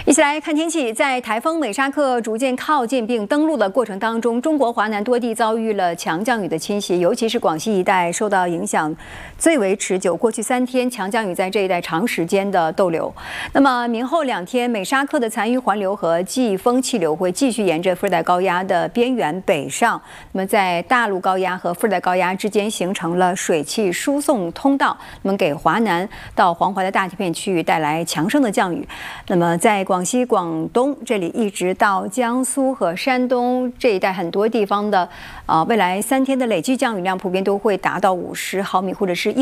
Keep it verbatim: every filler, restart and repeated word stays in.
一起来看天气，在台风美沙克逐渐靠近并登陆的过程当中，中国华南多地遭遇了强降雨的侵袭，尤其是广西一带受到影响最为持久。过去三天，强降雨在这一带长时间的逗留。那么明后两天，美沙克的残余环流和季风气流会继续沿着副热带高压的边缘北上，那么在大陆高压和副热带高压之间形成了水汽输送通道，那么给华南到黄淮的大片区域带来强盛的降雨。那么在广西、广东这里一直到江苏和山东这一带很多地方的，呃，未来三天的累计降雨量普遍都会达到五十毫米或者是一。